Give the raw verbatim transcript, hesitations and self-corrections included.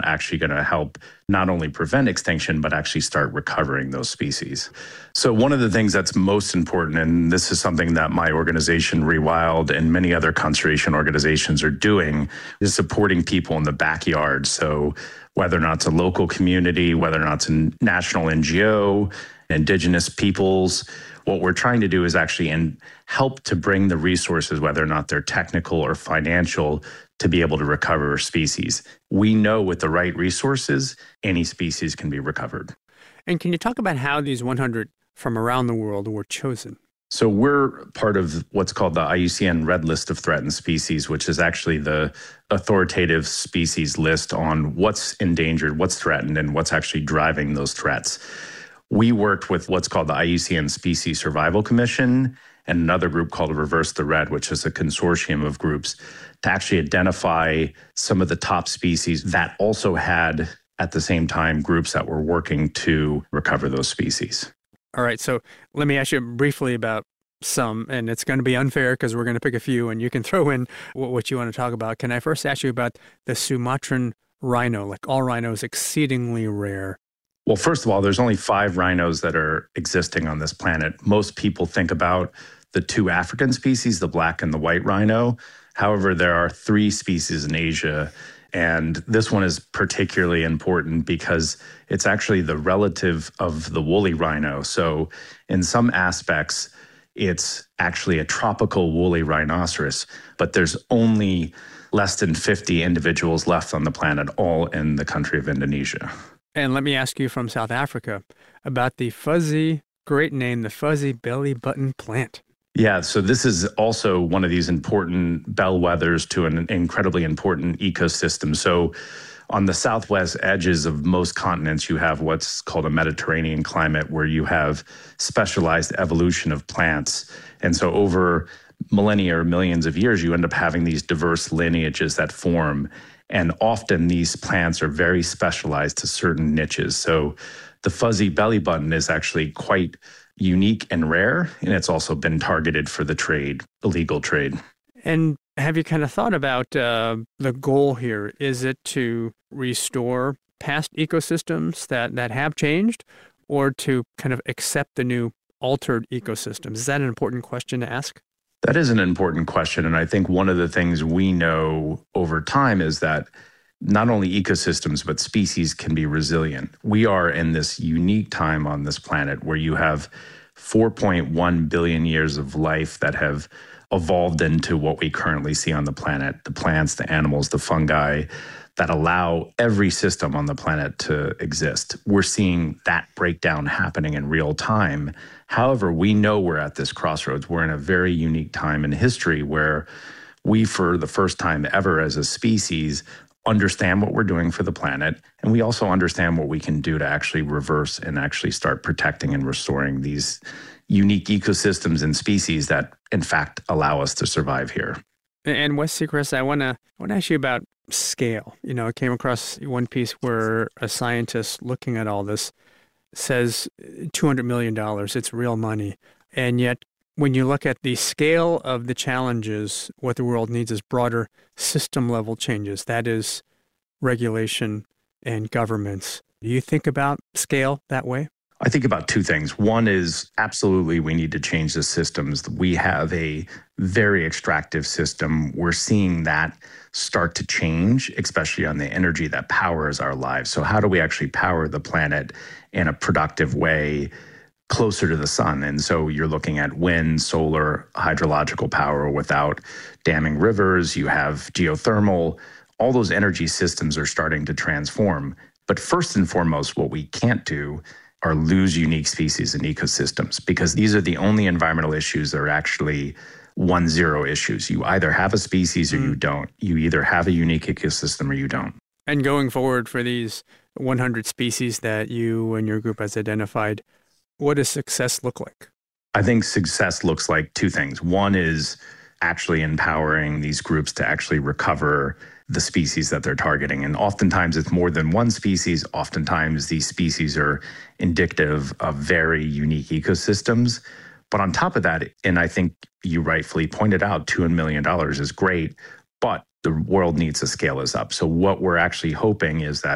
actually going to help not only prevent extinction, but actually start recovering those species. So one of the things that's most important, and this is something that my organization, Rewild, and many other conservation organizations are doing, is supporting people in the backyard. So whether or not it's a local community, whether or not it's a national N G O, indigenous peoples, what we're trying to do is actually in, help to bring the resources, whether or not they're technical or financial, to be able to recover species. We know with the right resources, any species can be recovered. And can you talk about how these one hundred from around the world were chosen? So we're part of what's called the I U C N Red List of Threatened Species, which is actually the authoritative species list on what's endangered, what's threatened, and what's actually driving those threats. We worked with what's called the I U C N Species Survival Commission and another group called Reverse the Red, which is a consortium of groups to actually identify some of the top species that also had, at the same time, groups that were working to recover those species. All right, so let me ask you briefly about some, and it's going to be unfair because we're going to pick a few and you can throw in what you want to talk about. Can I first ask you about the Sumatran rhino? Like all rhinos, exceedingly rare. Well, first of all, there's only five rhinos that are existing on this planet. Most people think about the two African species, the black and the white rhino. However, there are three species in Asia, and this one is particularly important because it's actually the relative of the woolly rhino. So in some aspects, it's actually a tropical woolly rhinoceros, but there's only less than fifty individuals left on the planet, all in the country of Indonesia. And let me ask you from South Africa about the fuzzy, great name, the fuzzy belly button plant. Yeah, so this is also one of these important bellwethers to an incredibly important ecosystem. So on the southwest edges of most continents, you have what's called a Mediterranean climate where you have specialized evolution of plants. And so over millennia or millions of years, you end up having these diverse lineages that form. And often these plants are very specialized to certain niches. So the fuzzy belly button is actually quite unique and rare, and it's also been targeted for the trade, illegal trade. And have you kind of thought about uh, the goal here? Is it to restore past ecosystems that, that have changed, or to kind of accept the new altered ecosystems? Is that an important question to ask? That is an important question. And I think one of the things we know over time is that not only ecosystems, but species can be resilient. We are in this unique time on this planet where you have four point one billion years of life that have evolved into what we currently see on the planet, the plants, the animals, the fungi, that allow every system on the planet to exist. We're seeing that breakdown happening in real time. However, we know we're at this crossroads. We're in a very unique time in history where we, for the first time ever as a species, understand what we're doing for the planet, and we also understand what we can do to actually reverse and actually start protecting and restoring these unique ecosystems and species that, in fact, allow us to survive here. And Wes Sechrest, I want to I want to ask you about scale. You know, I came across one piece where a scientist looking at all this says two hundred million dollars, it's real money. And yet, when you look at the scale of the challenges, what the world needs is broader system-level changes. That is regulation and governments. Do you think about scale that way? I think about two things. One is absolutely we need to change the systems. We have a very extractive system. We're seeing that start to change, especially on the energy that powers our lives. So how do we actually power the planet in a productive way closer to the sun? And so you're looking at wind, solar, hydrological power without damming rivers. You have geothermal. All those energy systems are starting to transform. But first and foremost, what we can't do are lose unique species and ecosystems, because these are the only environmental issues that are actually one zero issues. You either have a species or mm. you don't. You either have a unique ecosystem or you don't. And going forward for these one hundred species that you and your group has identified, what does success look like? I think success looks like two things. One is actually empowering these groups to actually recover the species that they're targeting. And oftentimes it's more than one species. Oftentimes these species are indicative of very unique ecosystems. But on top of that, and I think you rightfully pointed out, two hundred million dollars is great, but the world needs to scale this up. So what we're actually hoping is that